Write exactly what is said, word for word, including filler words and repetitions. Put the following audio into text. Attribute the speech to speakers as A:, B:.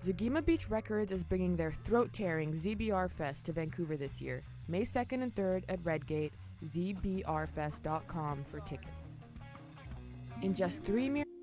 A: Zagima Beach Records is bringing their throat-tearing Z B R Fest to Vancouver this year, May second and third at Redgate, z b r fest dot com for tickets. In just three mere